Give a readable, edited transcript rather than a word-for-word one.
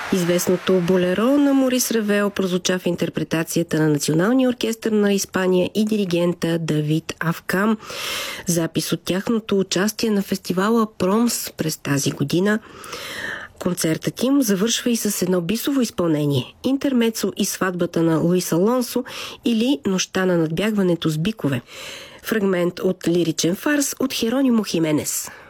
Известното болеро на Морис Равел прозвуча в интерпретацията на Националния оркестър на Испания и диригента Давид Авкам. Запис от тяхното участие на фестивала Промс през тази година. Концертът им завършва и с едно бисово изпълнение – интермецо и сватбата на Луис Алонсо или Нощта на надбягването с бикове. Фрагмент от лиричен фарс от Херонимо Хименес.